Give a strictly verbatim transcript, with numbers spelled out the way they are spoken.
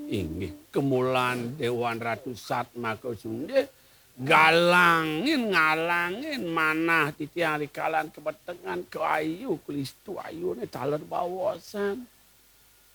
Inggih kemulan Dewan Ratu Satmaka Sundeh galangin ngalangin manah titiang rikalan kebetengan ke ayu kelistu ayune taler bawosan